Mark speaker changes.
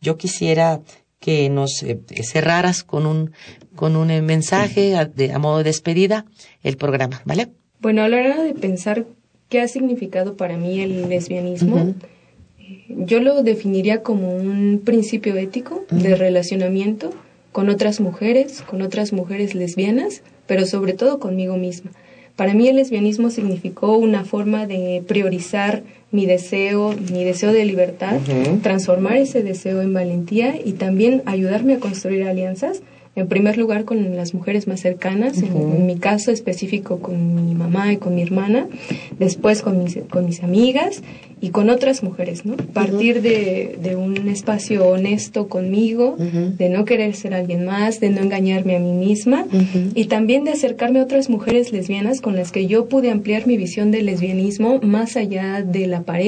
Speaker 1: yo quisiera que nos cerraras con un mensaje a modo de despedida el programa, ¿vale?
Speaker 2: Bueno, a la hora de pensar qué ha significado para mí el lesbianismo, yo lo definiría como un principio ético de relacionamiento con otras mujeres lesbianas, pero sobre todo conmigo misma. Para mí el lesbianismo significó una forma de priorizar mi deseo de libertad, transformar ese deseo en valentía y también ayudarme a construir alianzas, en primer lugar con las mujeres más cercanas, en mi caso específico con mi mamá y con mi hermana, después con mis amigas y con otras mujeres, ¿no? Partir de un espacio honesto conmigo, de no querer ser alguien más, de no engañarme a mí misma y también de acercarme a otras mujeres lesbianas con las que yo pude ampliar mi visión del lesbianismo más allá de la pareja